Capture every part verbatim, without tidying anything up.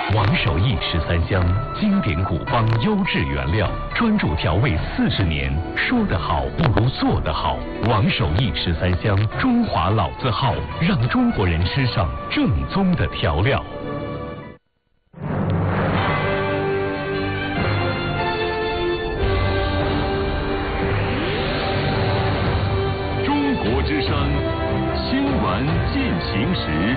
王守义十三香，经典古方优质原料，专注调味四十年。说得好不如做得好。王守义十三香，中华老字号，让中国人吃上正宗的调料。中国之声，新闻进行时。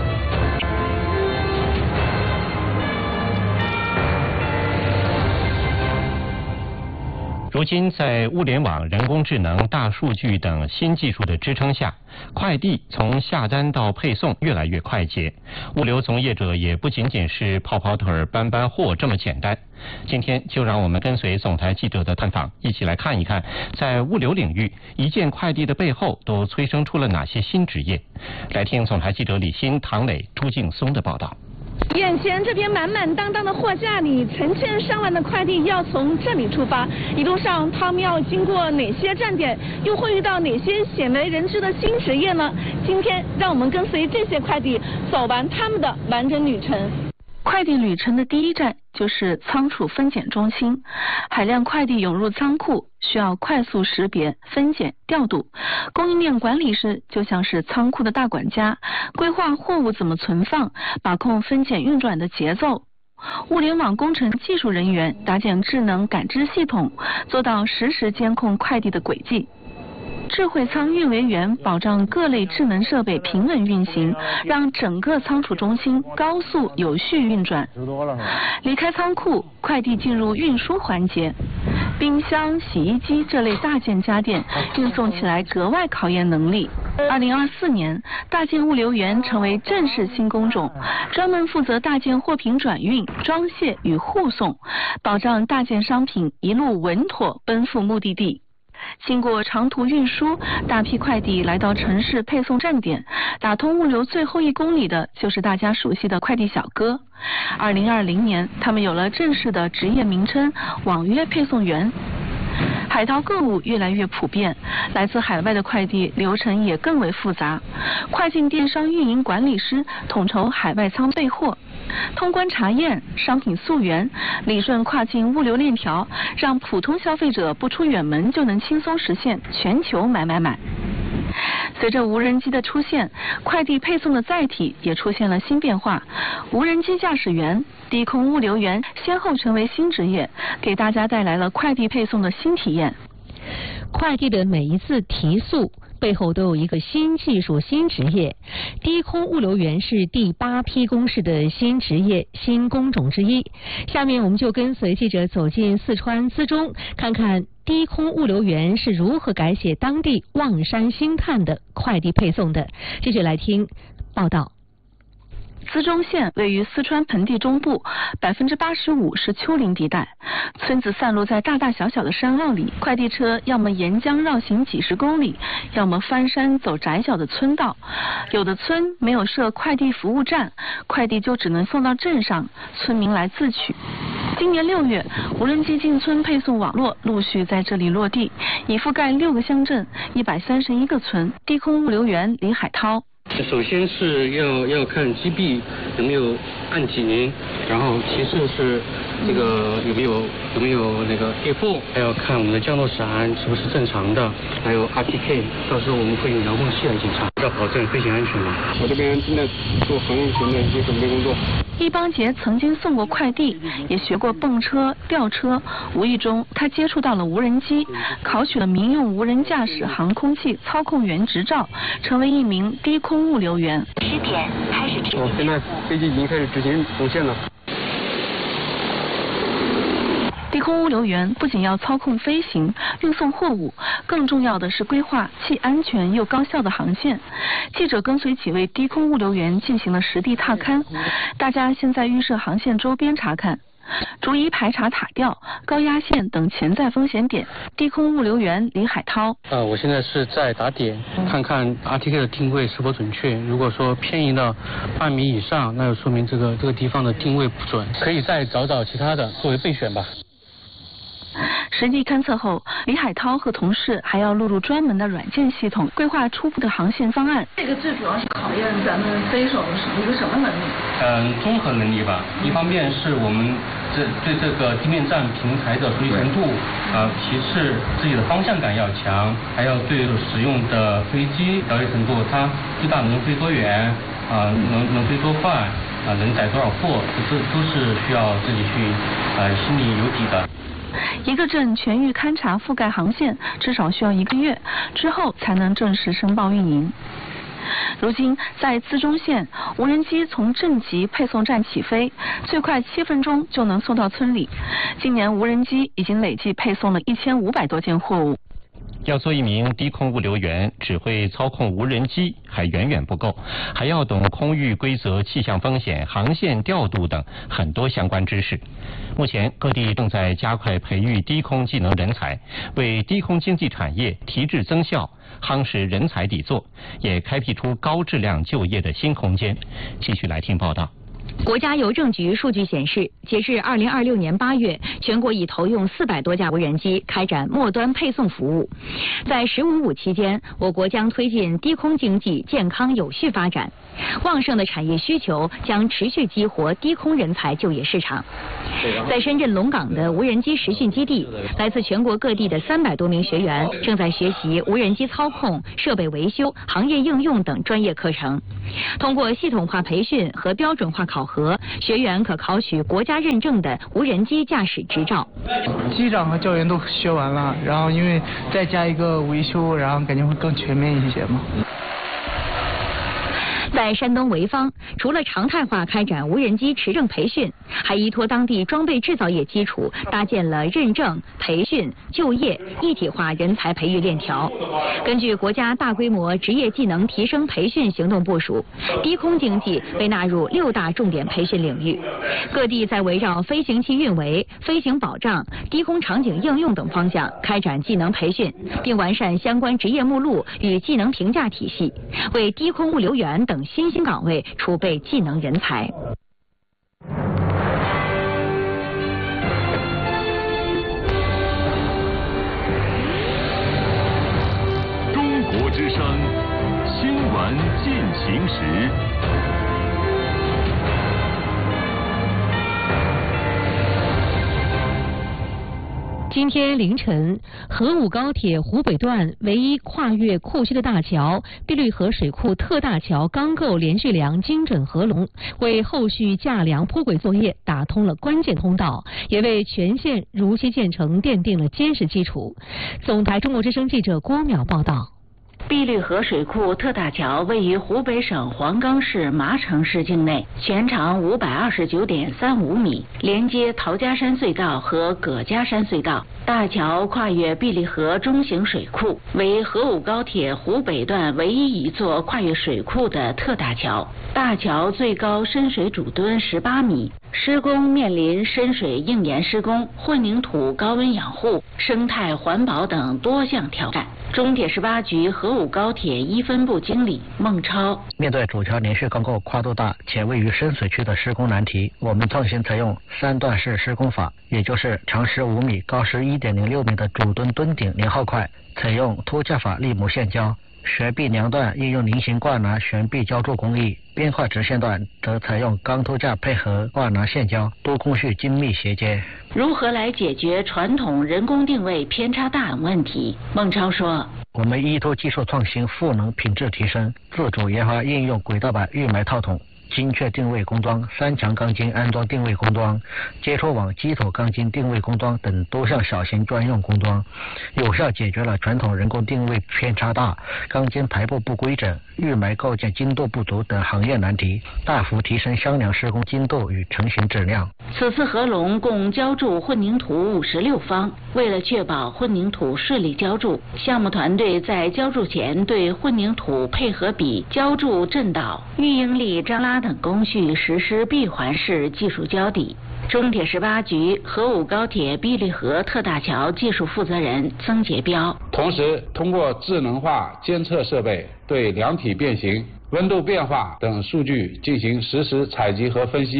如今，在物联网、人工智能、大数据等新技术的支撑下，快递从下单到配送越来越快捷。物流从业者也不仅仅是跑跑腿、搬搬货这么简单。今天就让我们跟随总台记者的探访，一起来看一看，在物流领域，一件快递的背后都催生出了哪些新职业。来听总台记者李欣、唐磊、朱劲松的报道。 眼前这边满满当当的货架里，成千上万的快递要从这里出发，一路上他们要经过哪些站点，又会遇到哪些鲜为人知的新职业呢？今天让我们跟随这些快递走完他们的完整旅程。快递旅程的第一站就是仓储分拣中心，海量快递涌入仓库，需要快速识别、分拣、调度。供应链管理师就像是仓库的大管家，规划货物怎么存放，把控分拣运转的节奏。物联网工程技术人员搭建智能感知系统，做到实时监控快递的轨迹。智慧仓运维员保障各类智能设备平稳运行，让整个仓储中心高速有序运转。离开仓库，快递进入运输环节。冰箱、洗衣机这类大件家电运送起来格外考验能力。二零二四年，大件物流员成为正式新工种，专门负责大件货品转运、装卸与护送，保障大件商品一路稳妥奔赴目的地。经过长途运输，大批快递来到城市配送站点，打通物流最后一公里的就是大家熟悉的快递小哥。二零二零年，他们有了正式的职业名称——网约配送员。海淘购物越来越普遍，来自海外的快递流程也更为复杂。跨境电商运营管理师统筹海外仓备货，通关查验、商品溯源，理顺跨境物流链条，让普通消费者不出远门就能轻松实现全球买买买。随着无人机的出现，快递配送的载体也出现了新变化。无人机驾驶员、低空物流员先后成为新职业，给大家带来了快递配送的新体验。 快递的每一次提速背后都有一个新技术、新职业。低空物流员是第八批公示的新职业、新工种之一。下面我们就跟随记者走进四川资中，看看低空物流员是如何改写当地望山兴叹的快递配送的。继续来听报道。 资中县位于四川盆地中部，百分之八十五是丘陵地带，村子散落在大大小小的山坳里，快递车要么沿江绕行几十公里，要么翻山走窄小的村道。有的村没有设快递服务站，快递就只能送到镇上，村民来自取。今年六月，无人机进村配送网络陆续在这里落地，已覆盖六个乡镇、一百三十一个村。低空物流员李海涛。 首先是要要看机臂有没有按紧，然后其次是这个有没有有没有那个 A 四， 还要看我们的降落伞是不是正常的，还有 R T K， 到时候我们会用遥控器来检查，要保证飞行安全嘛。我这边正在做航运型的一些准备工作。 易邦杰曾经送过快递，也学过蹦车、吊车，无意中他接触到了无人机，考取了民用无人驾驶航空器操控员执照，成为一名低空物流员。 十点开始执行。 哦，现在飞机已经开始执行红线了。 低空物流员不仅要操控飞行、运送货物，更重要的是规划既安全又高效的航线。记者跟随几位低空物流员进行了实地踏勘，大家先在预设航线周边查看，逐一排查塔吊、高压线等潜在风险点。低空物流员李海涛： 呃，我现在是在打点，看看 R T K 的定位是否准确。如果说偏移到半米以上，那就说明这个这个地方的定位不准，可以再找找其他的作为备选吧。 实地勘测后，李海涛和同事还要录入专门的软件系统，规划初步的航线方案。这个最主要是考验咱们飞手的一个什么能力？ 嗯，综合能力吧。一方面是我们这对这个地面站平台的熟悉程度，啊、呃，其次自己的方向感要强，还要对使用的飞机了解程度，它最大能飞多远，啊、呃，能能飞多快，啊、呃，能载多少货，这都是需要自己去呃心里有底的。 一个镇全域勘察覆盖航线，至少需要一个月，之后才能正式申报运营。如今，在资中县，无人机从镇级配送站起飞，最快七分钟就能送到村里。今年，无人机已经累计配送了一千五百多件货物。 要做一名低空物流员，只会操控无人机还远远不够，还要懂空域规则、气象风险、航线调度等很多相关知识。目前，各地正在加快培育低空技能人才，为低空经济产业提质增效、夯实人才底座，也开辟出高质量就业的新空间。继续来听报道。 国家邮政局数据显示，截至二零二六年八月，全国已投用四百多架无人机开展末端配送服务。在“十五五”期间，我国将推进低空经济健康有序发展。旺盛的产业需求将持续激活低空人才就业市场。在深圳龙岗的无人机实训基地，来自全国各地的三百多名学员正在学习无人机操控、设备维修、行业应用等专业课程。通过系统化培训和标准化考核，学员可考取国家认证的无人机驾驶执照。 机长和教员都学完了，然后因为再加一个维修，然后感觉会更全面一些嘛。 在山东潍坊，除了常态化开展无人机持证培训，还依托当地装备制造业基础，搭建了认证、培训、就业一体化人才培育链条。根据国家大规模职业技能提升培训行动部署，低空经济被纳入六大重点培训领域。各地在围绕飞行器运维、飞行保障、低空场景应用等方向开展技能培训，并完善相关职业目录与技能评价体系，为低空物流员等新兴岗位储备技能人才。 中国之声新闻进行时。 今天凌晨，河武高铁湖北段唯一跨越库区的大桥碧绿河水库特大桥钢构连续梁精准合龙，为后续架梁铺轨作业打通了关键通道，也为全线如期建成奠定了坚实基础。总台中国之声记者郭淼报道。 碧绿河水库特大桥位于湖北省黄冈市麻城市境内，全长五百二十九点三五米，连接陶家山隧道和葛家山隧道。大桥跨越碧绿河中型水库，为河武高铁湖北段唯一一座跨越水库的特大桥。大桥最高深水主墩十八米，施工面临深水硬岩施工、混凝土高温养护、生态环保等多项挑战。中铁十八局河武高铁一分部经理孟超： 面对主桥连续钢构跨度大且位于深水区的施工难题，我们创新采用三段式施工法，也就是长十五米、高十一点零六米的主墩墩顶连号块，采用凸架法立模线浇。悬臂梁段应用菱形挂拿悬臂浇筑工艺，边跨直线段则采用钢凸架配合挂拿线浇，多工序精密衔接。 如何来解决传统人工定位偏差大等问题？孟超说： 我们依托技术创新、赋能品质提升，自主研发应用轨道板预埋套筒、精确定位工装、三强钢筋安装定位工装、接触网基础钢筋定位工装等多项小型专用工装，有效解决了传统人工定位偏差大、钢筋排布不规整、预埋构件精度不足等行业难题，大幅提升箱梁施工精度与成型质量。 此次合龙共浇筑混凝土五十六方，为了确保混凝土顺利浇筑，项目团队在浇筑前对混凝土配合比、浇筑震导、预应力张拉等工序实施闭环式技术浇底。中铁十八局河武高铁碧绿河特大桥技术负责人曾杰彪： 同时通过智能化监测设备对梁体变形、温度变化等数据进行实时采集和分析，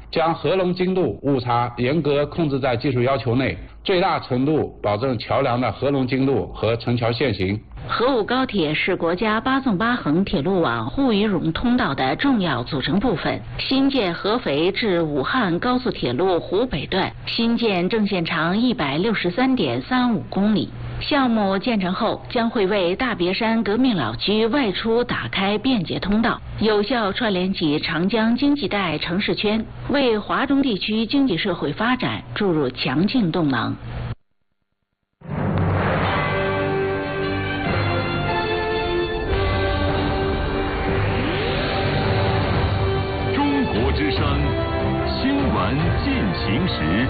将合龙精度误差严格控制在技术要求内，最大程度保证桥梁的合龙精度和成桥线型。 合武高铁是国家八纵八横铁路网沪渝蓉通道的重要组成部分。新建合肥至武汉高速铁路湖北段，新建正线长一百六十三点三五公里。项目建成后，将会为大别山革命老区外出打开便捷通道，有效串联起长江经济带城市圈，为华中地区经济社会发展注入强劲动能。 中国之声，新闻进行时。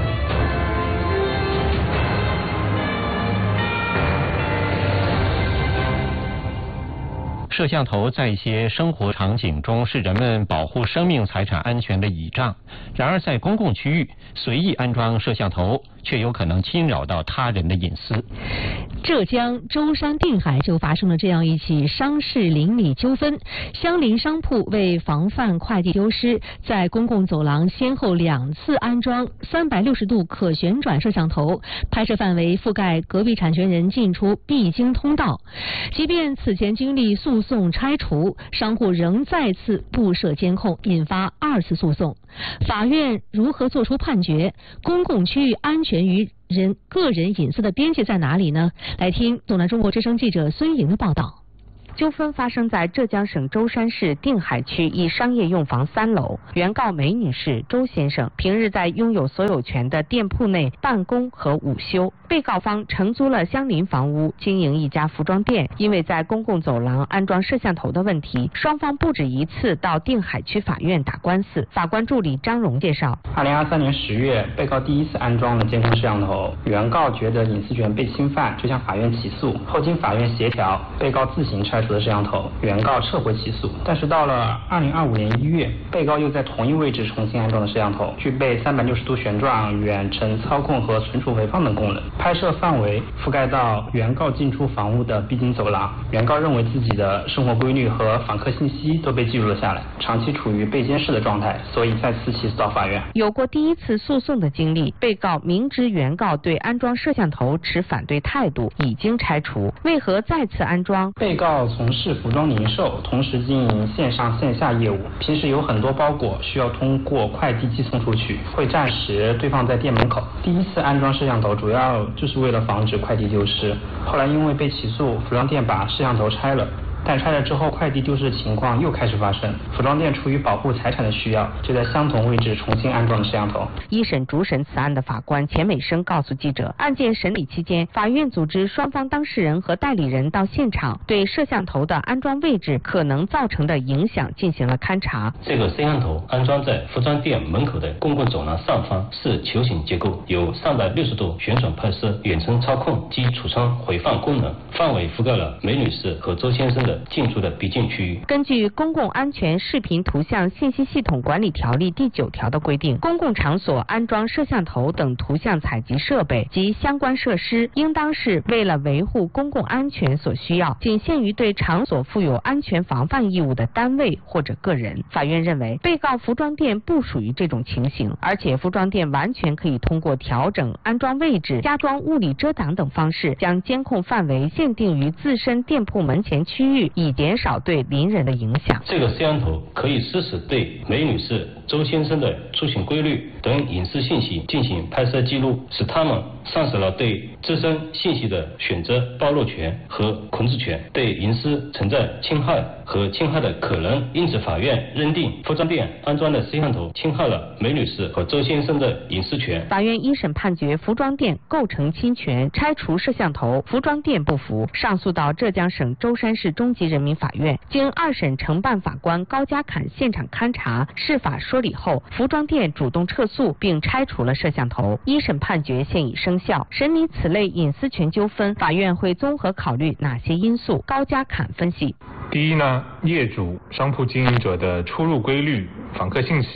摄像头在一些生活场景中是人们保护生命财产安全的倚仗，然而在公共区域随意安装摄像头，却有可能侵扰到他人的隐私。 浙江舟山定海就发生了这样一起商事邻里纠纷，相邻商铺为防范快递丢失，在公共走廊先后两次安装三百六十度可旋转摄像头，拍摄范围覆盖隔壁产权人进出必经通道。即便此前经历诉讼拆除，商户仍再次布设监控，引发二次诉讼。法院如何作出判决？公共区域安全与人个人隐私的边界在哪里呢？来听东南中国之声记者孙莹的报道。 纠纷发生在浙江省舟山市定海区一商业用房三楼。原告梅女士、周先生平日在拥有所有权的店铺内办公和午休。被告方承租了相邻房屋，经营一家服装店。因为在公共走廊安装摄像头的问题，双方不止一次到定海区法院打官司。法官助理张荣介绍， 二零二三年十月，被告第一次安装了监控摄像头，原告觉得隐私权被侵犯，就向法院起诉。后经法院协调，被告自行拆除的摄像头，原告撤回起诉。但是到了二零二五年一月，被告又在同一位置重新安装了摄像头，具备三百六十度旋转、远程操控和存储回放等功能。拍摄范围覆盖到原告进出房屋的必经走廊。原告认为自己的生活规律和访客信息都被记录了下来，长期处于被监视的状态，所以再次起诉到法院。 有过第一次诉讼的经历，被告明知原告对安装摄像头持反对态度，已经拆除，为何再次安装？ 被告从事服装零售，同时经营线上线下业务，平时有很多包裹需要通过快递寄送出去，会暂时堆放在店门口。第一次安装摄像头主要就是为了防止快递丢失，后来因为被起诉，服装店把摄像头拆了。但拆了之后，快递丢失的情况又开始发生。服装店出于保护财产的需要，就在相同位置重新安装了摄像头。 一审主审此案的法官钱美生告诉记者，案件审理期间，法院组织双方当事人和代理人到现场，对摄像头的安装位置可能造成的影响进行了勘查。 这个摄像头安装在服装店门口的公共走廊上方，是球形结构，有三百六十度旋转拍摄、远程操控及储存回放功能，范围覆盖了梅女士和周先生的进出的必经区域。 根据《公共安全视频图像信息系统管理条例》第九条的规定，公共场所安装摄像头等图像采集设备及相关设施，应当是为了维护公共安全所需要，仅限于对场所负有安全防范义务的单位或者个人。法院认为，被告服装店不属于这种情形，而且服装店完全可以通过调整安装位置、加装物理遮挡等方式，将监控范围限定于自身店铺门前区域，以减少对邻人的影响。 这个摄像头可以实时对梅女士、周先生的出行规律等隐私信息进行拍摄记录，使他们丧失了对自身信息的选择暴露权和控制权，对隐私存在侵害和侵害的可能。因此，法院认定服装店安装的摄像头侵害了梅女士和周先生的隐私权。 法院一审判决服装店构成侵权，拆除摄像头。服装店不服，上诉到浙江省舟山市中级人民法院。经二审承办法官高家侃现场勘查、释法说理后，服装店主动撤诉并拆除了摄像头。一审判决现已生效。审理此类隐私权纠纷，法院会综合考虑哪些因素？高家侃分析： 第一呢，业主、商铺经营者的出入规律、访客信息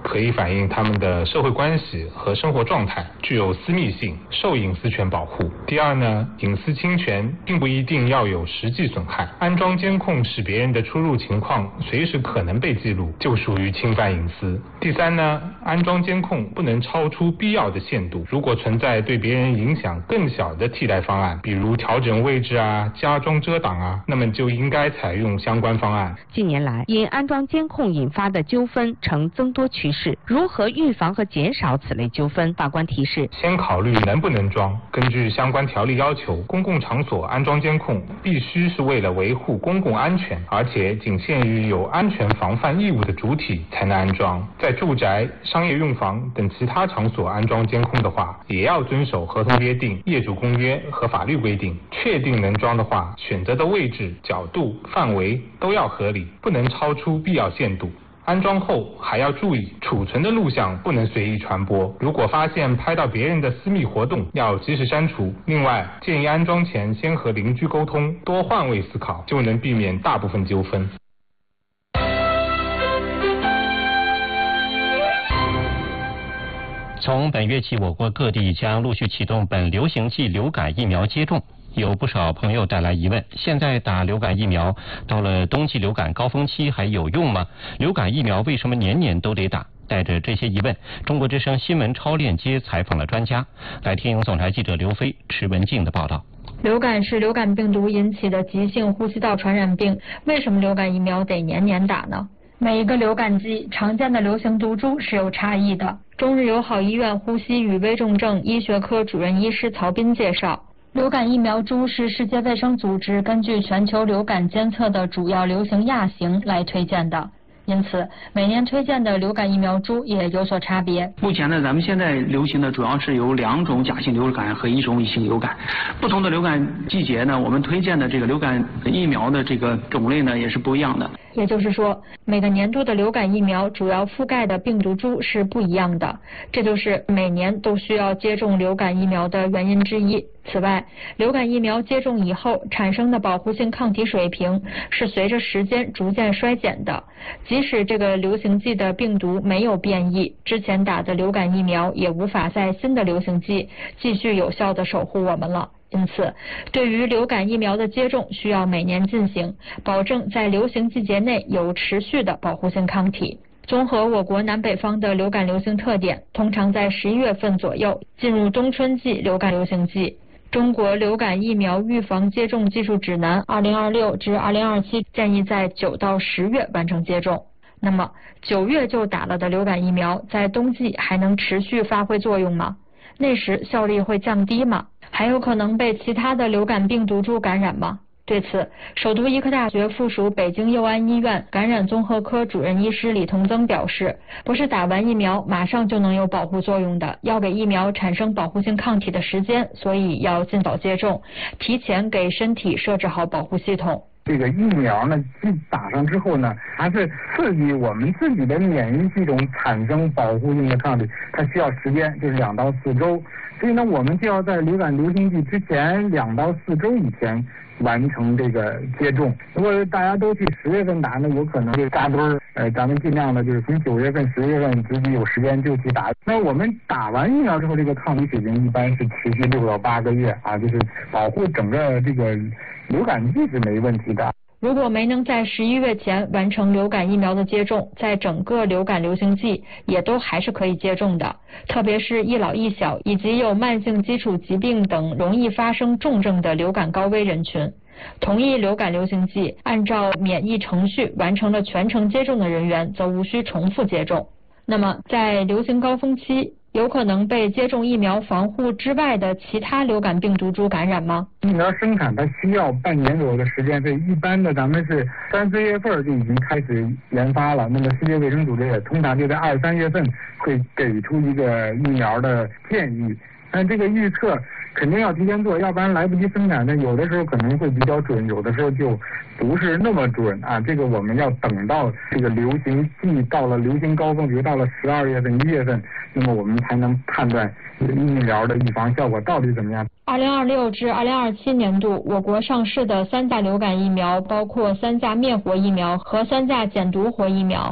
可以反映他们的社会关系和生活状态，具有私密性，受隐私权保护。第二呢，隐私侵权并不一定要有实际损害，安装监控使别人的出入情况随时可能被记录，就属于侵犯隐私。第三呢，安装监控不能超出必要的限度，如果存在对别人影响更小的替代方案，比如调整位置啊、加装遮挡啊，那么就应该采用相关方案。 近年来，因安装监控引发的纠纷呈增多趋势，如何预防和减少此类纠纷？法官提示： 先考虑能不能装。根据相关条例要求，公共场所安装监控必须是为了维护公共安全，而且仅限于有安全防范义务的主体才能安装。在住宅、商业用房等其他场所安装监控的话，也要遵守合同约定、业主公约和法律规定。确定能装的话，选择的位置、角度、范围都要合理，不能超出必要限度。安装后还要注意，储存的录像不能随意传播，如果发现拍到别人的私密活动，要及时删除。另外，建议安装前先和邻居沟通，多换位思考，就能避免大部分纠纷。 从本月起，我国各地将陆续启动本流行季流感疫苗接种。有不少朋友带来疑问，现在打流感疫苗到了冬季流感高峰期还有用吗？流感疫苗为什么年年都得打？带着这些疑问，中国之声新闻超链接采访了专家，来听总台记者刘飞、池文静的报道。 流感是流感病毒引起的急性呼吸道传染病，为什么流感疫苗得年年打呢？每一个流感季常见的流行毒株是有差异的。中日友好医院呼吸与危重症医学科主任医师曹斌介绍，流感疫苗株是世界卫生组织根据全球流感监测的主要流行亚型来推荐的，因此每年推荐的流感疫苗株也有所差别。 目前呢，咱们现在流行的主要是有两种甲型流感和一种乙型流感。不同的流感季节呢，我们推荐的这个流感疫苗的这个种类呢也是不一样的。 也就是说，每个年度的流感疫苗主要覆盖的病毒株是不一样的，这就是每年都需要接种流感疫苗的原因之一。此外，流感疫苗接种以后产生的保护性抗体水平是随着时间逐渐衰减的，即使这个流行季的病毒没有变异，之前打的流感疫苗也无法在新的流行季继续有效地守护我们了。因此，对于流感疫苗的接种需要每年进行，保证在流行季节内有持续的保护性抗体。综合我国南北方的流感流行特点，通常在十一月份左右进入冬春季流感流行季。中国流感疫苗预防接种技术指南二零二六至二零二七建议在九到十月完成接种。那么九月就打了的流感疫苗，在冬季还能持续发挥作用吗？那时效力会降低吗？还有可能被其他的流感病毒株感染吗？对此，首都医科大学附属北京佑安医院感染综合科主任医师李同增表示，不是打完疫苗马上就能有保护作用的，要给疫苗产生保护性抗体的时间，所以要尽早接种，提前给身体设置好保护系统。 这个疫苗呢，打上之后呢，它是刺激我们自己的免疫系统产生保护性的抗体，它需要时间，就是两到四周。所以呢，我们就要在流感流行季之前两到四周以前完成这个接种。如果大家都去十月份打呢，有可能就扎堆儿。呃，咱们尽量的就是从九月份、十月份自己有时间就去打。那我们打完疫苗之后，这个抗体水平一般是持续六到八个月啊，就是保护整个这个流感季是没问题的。 如果没能在十一月前完成流感疫苗的接种，在整个流感流行季也都还是可以接种的，特别是一老一小以及有慢性基础疾病等容易发生重症的流感高危人群。同一流感流行季，按照免疫程序完成了全程接种的人员，则无需重复接种。那么，在流行高峰期，有可能被接种疫苗防护之外的其他流感病毒株感染吗？ 疫苗生产它需要半年左右的时间，所以一般的咱们是三四月份就已经开始研发了。那么世界卫生组织也通常就在二三月份会给出一个疫苗的建议，但这个预测肯定要提前做，要不然来不及生产的，有的时候可能会比较准，有的时候就不是那么准啊。这个我们要等到这个流行季到了流行高峰，比如到了十二月份、一月份，那么我们才能判断疫苗的预防效果到底怎么样。 二零二六至二零二七年度，我国上市的三价流感疫苗包括三价灭活疫苗和三价减毒活疫苗。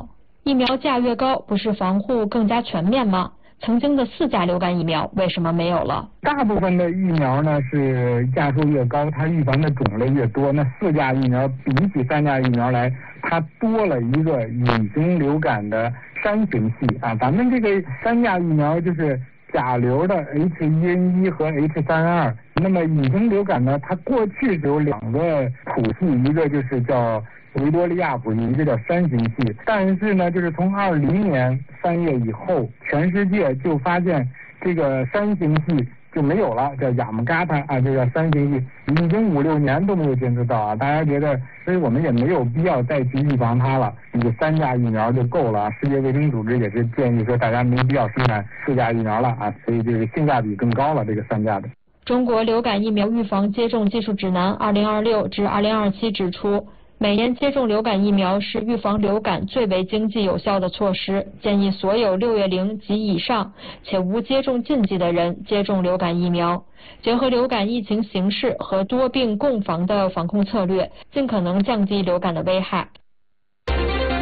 疫苗价越高，不是防护更加全面吗？曾经的四价流感疫苗为什么没有了？ 大部分的疫苗呢是价数越高，它预防的种类越多。那四价疫苗比起三价疫苗来，它多了一个隐形流感的山形系啊。咱们这个三价疫苗就是甲流的 H 一 N 一 和 H 三 N 二。那么隐形流感呢，它过去只有两个谱系，一个就是叫维多利亚谱系，一个叫山形系。但是呢，就是从二零年三月以后，全世界就发现这个山形系就没有了，叫雅姆嘎他啊，这个山形系已经五六年都没有监测到啊。大家觉得，所以我们也没有必要再去预防它了，你就三价疫苗就够了。世界卫生组织也是建议说，大家没必要生产四价疫苗了啊，所以这个性价比更高了，这个三价的。 中国流感疫苗预防接种技术指南二零二六至二零二七指出，每年接种流感疫苗是预防流感最为经济有效的措施，建议所有六月龄及以上且无接种禁忌的人接种流感疫苗。结合流感疫情形势和多病共防的防控策略，尽可能降低流感的危害。 气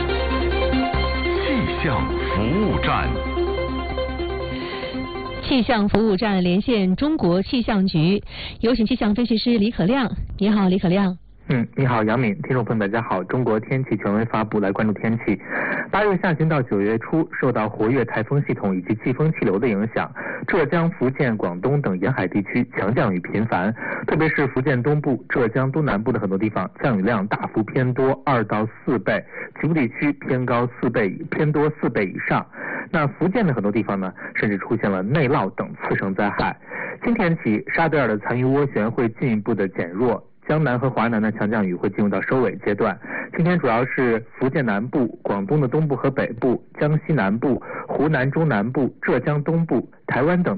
象服务站。 气象服务站连线中国气象局，有请气象分析师李可亮。你好，李可亮。 嗯，你好，杨敏，听众朋友们，大家好。中国天气权威发布，来关注天气。八月下旬到九月初，受到活跃台风系统以及季风气流的影响，浙江、福建、广东等沿海地区强降雨频繁，特别是福建东部、浙江东南部的很多地方，降雨量大幅偏多，二到四倍；局部地区偏高四倍，偏多四倍以上。那福建的很多地方呢，甚至出现了内涝等次生灾害。今天起，沙德尔的残余涡旋会进一步的减弱。江南和华南的强降雨会进入到收尾阶段。今天主要是福建南部、广东的东部和北部、江西南部、湖南中南部、浙江东部、台湾等